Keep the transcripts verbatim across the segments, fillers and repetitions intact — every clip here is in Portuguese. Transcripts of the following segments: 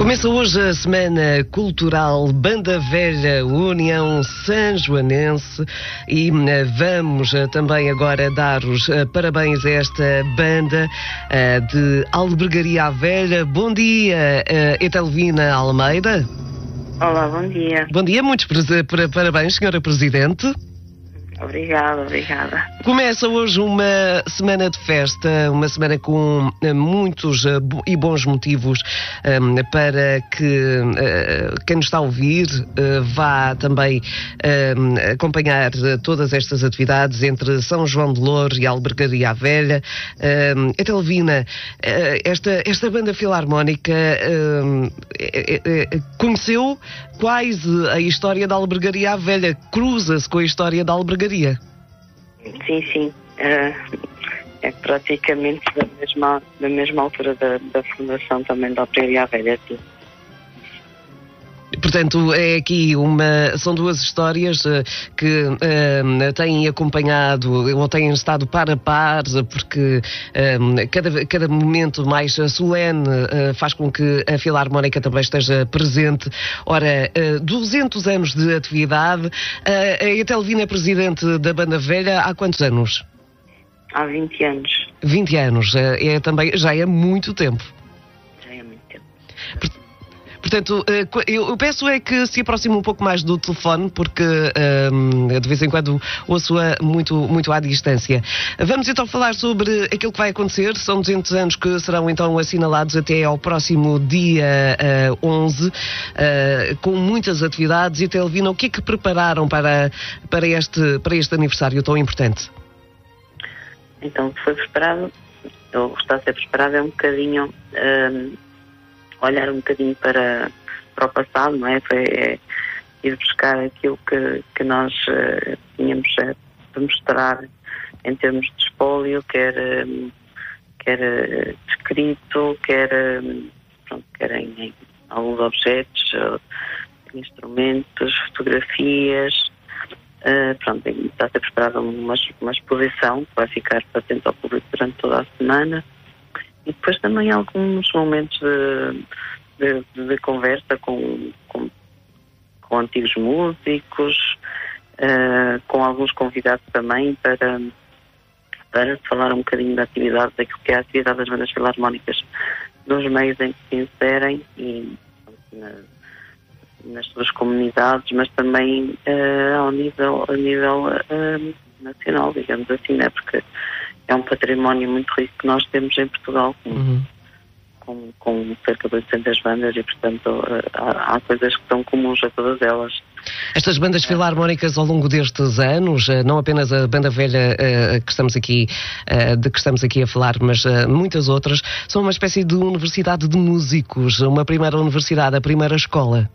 Começa hoje a Semana Cultural Banda Velha União Sanjoanense e vamos também agora dar os parabéns a esta banda de Albergaria à Velha. Bom dia, Etelvina Almeida. Olá, bom dia. Bom dia, muitos parabéns, senhora Presidente. Obrigada, obrigada. Começa hoje uma semana de festa, uma semana com muitos e bons motivos um, para que uh, quem nos está a ouvir uh, vá também um, acompanhar todas estas atividades entre São João de Loures e Albergaria à Velha. Um, Etelvina, uh, esta, esta banda filarmónica um, uh, uh, conheceu quase a história da Albergaria à Velha, cruza-se com a história da Albergaria. Sim, sim. Uh, é praticamente da mesma, da mesma altura da, da fundação também da Albergaria à Velha, sim. Portanto, é aqui uma, são duas histórias uh, que uh, têm acompanhado ou têm estado par a par, porque uh, cada, cada momento mais solene uh, faz com que a Filarmónica também esteja presente. Ora, uh, duzentos anos de atividade. Uh, a Etelvina é presidente da Banda Velha há quantos anos? Há vinte anos. vinte anos, uh, é também, já é muito tempo. Já é muito tempo. Por, Portanto, eu peço é que se aproxime um pouco mais do telefone, porque de vez em quando ouço-a muito, muito à distância. Vamos então falar sobre aquilo que vai acontecer. São duzentos anos que serão então assinalados até ao próximo dia onze, com muitas atividades. E Etelvina, o que é que prepararam para, para, este, para este aniversário tão importante? Então, o que foi preparado, ou está a ser preparado, é um bocadinho... Um... olhar um bocadinho para, para o passado, não é? Foi é, ir buscar aquilo que, que nós uh, tínhamos uh, de mostrar em termos de espólio, quer, um, quer uh, escrito, quer, um, pronto, quer em, em alguns objetos, uh, instrumentos, fotografias. Uh, pronto, está a ser preparada uma, uma exposição que vai ficar patente ao público durante toda a semana. E depois também alguns momentos de, de, de conversa com, com, com antigos músicos, uh, com alguns convidados também para, para falar um bocadinho da atividade, daquilo que é a atividade das bandas filarmónicas nos meios em que se inserem e na, nas suas comunidades, mas também uh, ao nível, a nível uh, nacional, digamos assim, né? Porque é um património muito rico que nós temos em Portugal, com, uhum. com, com cerca de oitocentas bandas e, portanto, há, há coisas que são comuns a todas elas. Estas bandas filarmónicas ao longo destes anos, não apenas a Banda Velha uh, que estamos aqui, uh, de que estamos aqui a falar, mas uh, muitas outras, são uma espécie de universidade de músicos, uma primeira universidade, a primeira escola.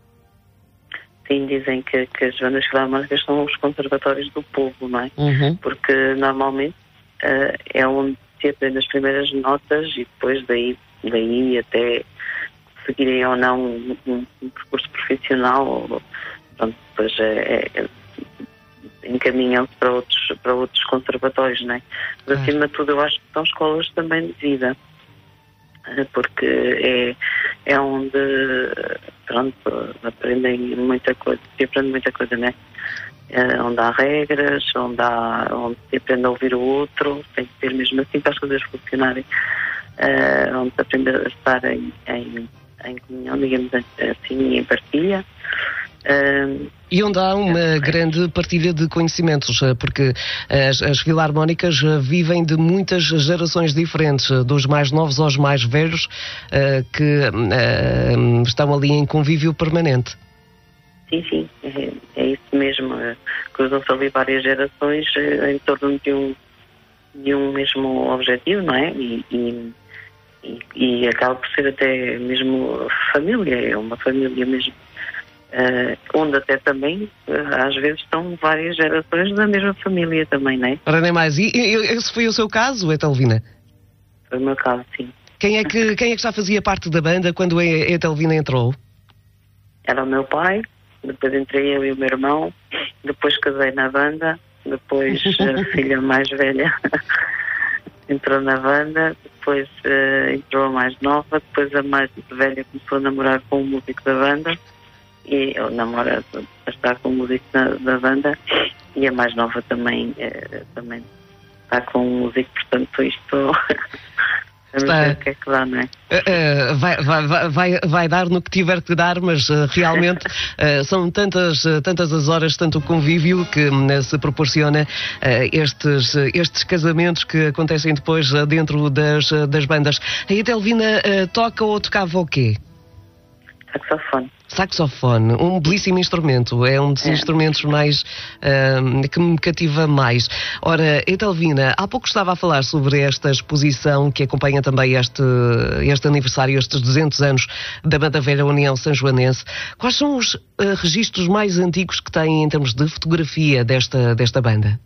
Sim, dizem que, que as bandas filarmónicas são os conservatórios do povo, não é? Uhum. Porque normalmente Uh, é onde se aprende as primeiras notas e depois daí, daí até seguirem ou não um, um, um percurso profissional, ou, pronto, depois é, é, encaminham-se para outros, para outros conservatórios, não é? Mas acima de tudo eu acho que são escolas também de vida, uh, porque é, é onde pronto, aprendem muita coisa, se aprende muita coisa, não é? Uh, onde há regras, onde, há, onde se aprende a ouvir o outro, tem que ser mesmo assim para as coisas funcionarem, uh, onde se aprende a estar em, em, em comunhão, digamos assim, em partilha. Uh, e onde há uma é, grande partilha de conhecimentos, porque as, as filarmónicas vivem de muitas gerações diferentes, dos mais novos aos mais velhos, uh, que uh, estão ali em convívio permanente. Sim, sim, é, é isso mesmo. Cruzam-se ali várias gerações em torno de um, de um mesmo objetivo, não é? E, e, e, e acaba por ser até mesmo família, é uma família mesmo. Uh, onde até também, uh, às vezes, estão várias gerações da mesma família também, não é? Ora, nem mais. E, e esse foi o seu caso, Etelvina? Foi o meu caso, sim. Quem é que, quem é que já fazia parte da banda quando a Etelvina entrou? Era o meu pai. Depois entrei eu e o meu irmão, depois casei na banda, depois a filha mais velha entrou na banda, depois uh, entrou a mais nova, depois a mais velha começou a namorar com o músico da banda, e ou namora a estar com o músico da, da banda, e a mais nova também, uh, também está com o músico, portanto isto vamos ver o que é que dá, não é? Uh, uh, vai, vai, vai, vai dar no que tiver que dar, mas uh, realmente uh, são tantas, uh, tantas as horas, tanto o convívio que uh, se proporciona uh, estes, uh, estes casamentos que acontecem depois uh, dentro das, uh, das bandas. A Etelvina uh, toca ou tocava o quê? Saxofone. Saxofone, um belíssimo instrumento, é um dos é. instrumentos mais uh, que me cativa mais. Ora, Etelvina, há pouco estava a falar sobre esta exposição que acompanha também este, este aniversário, estes duzentos anos da Banda Velha União Sanjoanense. Quais são os uh, registros mais antigos que têm em termos de fotografia desta, desta banda?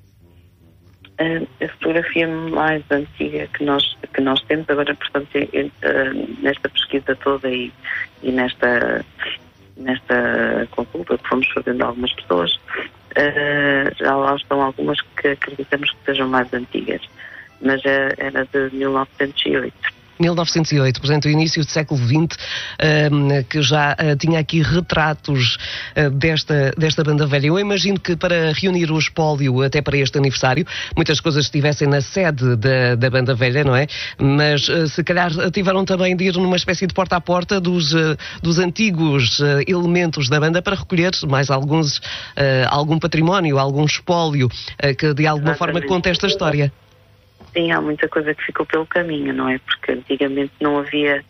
A fotografia mais antiga que nós, que nós temos agora, portanto, nesta pesquisa toda e, e nesta, nesta consulta que fomos fazendo a algumas pessoas, já lá estão algumas que acreditamos que sejam mais antigas, mas era de mil novecentos e oito. mil novecentos e oito, portanto, o início do século vinte, um, que já uh, tinha aqui retratos uh, desta, desta banda velha. Eu imagino que para reunir o espólio até para este aniversário, muitas coisas estivessem na sede da, da banda velha, não é? Mas uh, se calhar tiveram também de ir numa espécie de porta a porta dos, uh, dos antigos uh, elementos da banda para recolher mais alguns, uh, algum património, algum espólio uh, que de alguma Exatamente. forma conta esta história. Sim, há muita coisa que ficou pelo caminho, não é? Porque antigamente não havia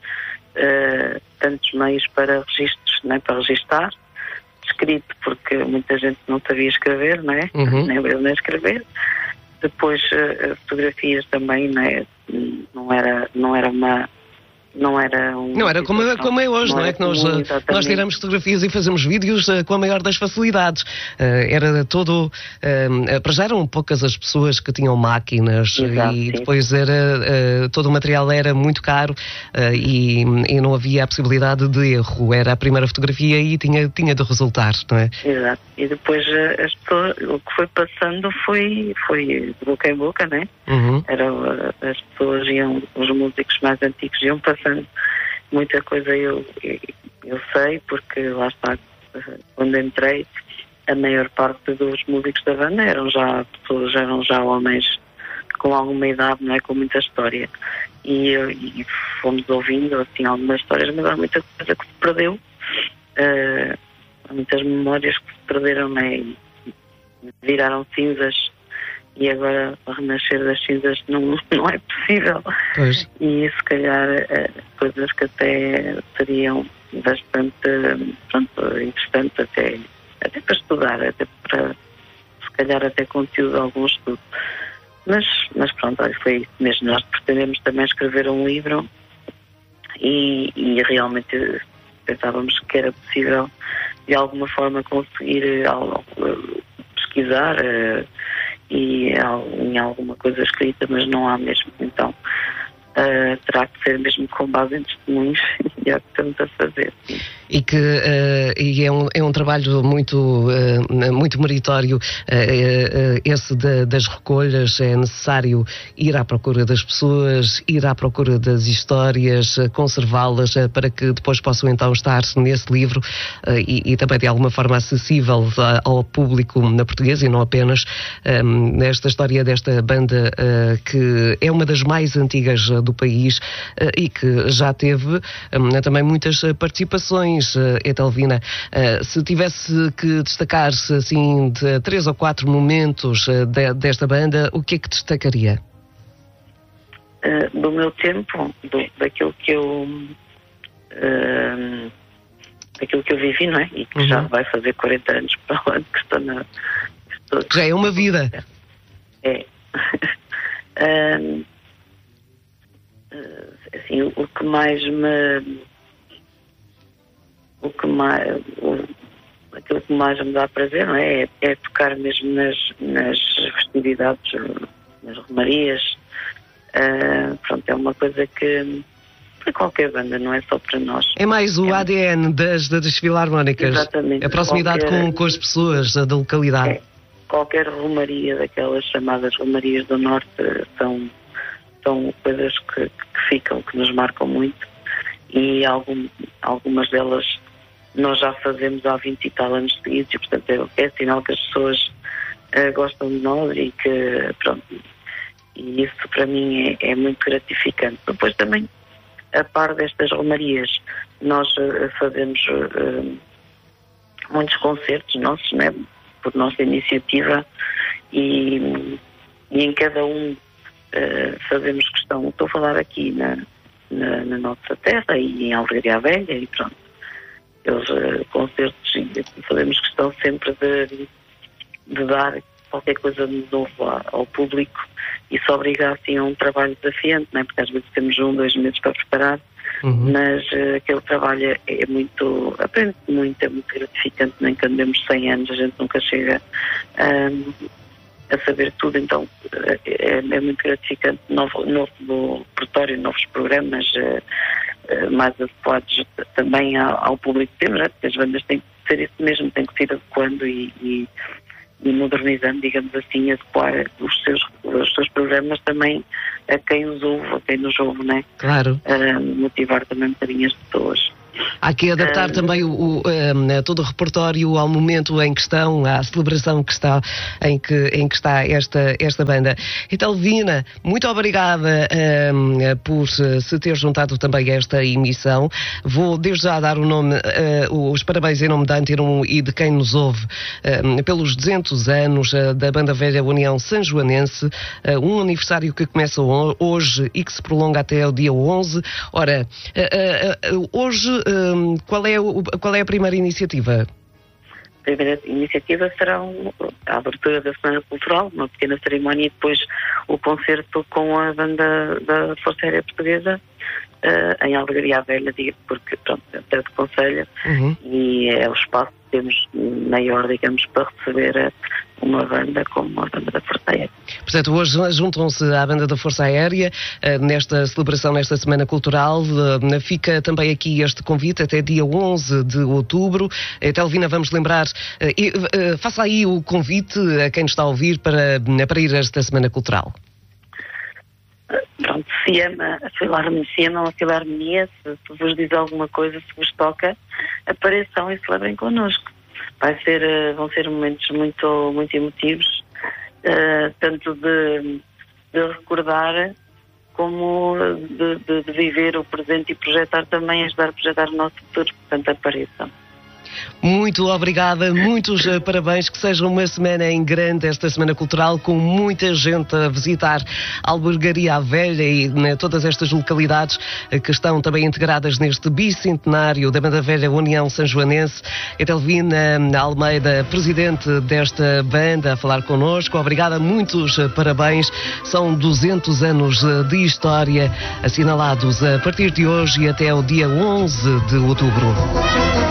uh, tantos meios para registros, não é? Para registar, escrito, porque muita gente não sabia escrever, não é? Uhum. Nem ler nem escrever. Depois, uh, fotografias também, não é? Não era, não era uma... Não era um... Não era como, como é hoje, não, não é? Que nós, comum, nós tiramos fotografias e fazemos vídeos uh, com a maior das facilidades. Uh, era todo... Uh, para já eram poucas as pessoas que tinham máquinas. Exato, e sim. depois era, uh, todo o material era muito caro uh, e, e não havia a possibilidade de erro. Era a primeira fotografia e tinha, tinha de resultar, não é? Exato. E depois uh, as pessoas, o que foi passando foi, foi de boca em boca, não é? Uhum. Era, uh, as pessoas iam, os músicos mais antigos iam passando. Muita coisa eu, eu, eu sei, porque lá está, quando entrei, a maior parte dos músicos da banda eram já pessoas, eram já homens com alguma idade, não é? Com muita história. E, e fomos ouvindo assim algumas histórias, mas há muita coisa que se perdeu. Uh, há muitas memórias que se perderam, não é? E viraram cinzas. E agora renascer das cinzas não, não é possível. Pois. E se calhar coisas que até seriam bastante pronto, interessantes até, até para estudar, até para se calhar até conteúdo de algum estudo. Mas, mas pronto, olha, foi isso mesmo. Nós pretendemos também escrever um livro e, e realmente pensávamos que era possível de alguma forma conseguir algo, pesquisar e em alguma coisa escrita, mas não há mesmo. Então uh, terá que ser mesmo com base em testemunhos e é o que estamos a fazer. Sim. E que uh, e é, um, é um trabalho muito, uh, muito meritório, uh, uh, esse de, das recolhas. É necessário ir à procura das pessoas, ir à procura das histórias, uh, conservá-las uh, para que depois possam então estar nesse livro uh, e, e também de alguma forma acessível uh, ao público na portuguesa e não apenas um, nesta história desta banda uh, que é uma das mais antigas uh, do país uh, e que já teve um, também muitas participações. Etelvina, uh, se tivesse que destacar assim de três ou quatro momentos uh, de, desta banda, o que é que destacaria? Uh, do meu tempo, do, daquilo que eu uh, daquilo que eu vivi, não é? E que uhum. já vai fazer quarenta anos para o ano que estou na... Estou, já é uma vida. É. uh, uh, assim, o, o que mais me O que mais, o, aquilo que mais me dá prazer, não é? É, é tocar mesmo nas, nas festividades, nas romarias. Uh, pronto, é uma coisa que para qualquer banda, não é só para nós. É mais o é, A D N das, das filarmónicas. Exatamente. A proximidade qualquer, com, com as pessoas da localidade. É, qualquer romaria, daquelas chamadas romarias do Norte, são, são coisas que, que ficam, que nos marcam muito, e algum, algumas delas nós já fazemos há vinte e tal anos seguidos, e portanto é, é sinal que as pessoas uh, gostam de nós e que, pronto, e isso para mim é, é muito gratificante. Depois também, a par destas romarias, nós uh, fazemos uh, muitos concertos nossos, né, por nossa iniciativa, e, e em cada um uh, fazemos questão, estou a falar aqui na, na, na nossa terra e em Algaria Velha, e pronto, eles uh, concertos, fazemos questão sempre de, de dar qualquer coisa de novo ao público, e se obriga assim a um trabalho desafiante, não é? Porque às vezes temos um, dois meses para preparar, uhum. mas uh, aquele trabalho é, é muito, aprende muito, é muito gratificante, nem que andemos cem anos, a gente nunca chega um, a saber tudo, então é, é muito gratificante, novo, novo repertório, novos programas uh, uh, mais adequados também ao, ao público que temos, né? Porque as bandas têm que ser isso mesmo, têm que se ir adequando e, e e modernizando, digamos assim, adequar os seus, os seus programas também a quem os ouve, a quem nos ouve, né? Claro. Uh, motivar também um bocadinho as pessoas. Há que adaptar uh, também o, o, um, todo o repertório ao momento em questão, à celebração que está, em, que, em que está esta, esta banda. Etelvina, muito obrigada um, por se ter juntado também a esta emissão. Vou desde já dar o nome, uh, os parabéns em nome da Antena um e de quem nos ouve um, pelos duzentos anos uh, da Banda Velha União Sanjoanense, uh, um aniversário que começa hoje e que se prolonga até o dia onze. Ora, uh, uh, uh, hoje Qual é, o, qual é a primeira iniciativa? A primeira iniciativa será um, a abertura da Semana Cultural, uma pequena cerimónia, e depois o concerto com a banda da Força Aérea Portuguesa uh, em Algaria Velha, porque pronto, é terra de concelho, uhum. e é o espaço que temos maior, digamos, para receber uma banda como a banda da Força Aérea. Portanto, hoje juntam-se à banda da Força Aérea uh, nesta celebração, nesta Semana Cultural. Uh, fica também aqui este convite até dia onze de outubro. Etelvina, vamos lembrar, uh, e, uh, faça aí o convite a quem nos está a ouvir para, para ir a esta Semana Cultural. Pronto, se ama a Filarmonia, se amam a Filarmonia, se, se vos diz alguma coisa, se vos toca, apareçam e celebrem connosco. Vai ser, uh, vão ser momentos muito, muito emotivos, uh, tanto de, de recordar como de, de, de viver o presente e projetar também, ajudar a projetar o nosso futuro. Portanto, apareçam. Muito obrigada, muitos uh, parabéns, que seja uma semana em grande, esta Semana Cultural, com muita gente a visitar Albergaria Velha e né, todas estas localidades uh, que estão também integradas neste bicentenário da Banda Velha União Sanjoanense. Etelvina Almeida, presidente desta banda, a falar connosco. Obrigada, muitos uh, parabéns. São duzentos anos uh, de história assinalados a partir de hoje e até o dia onze de outubro.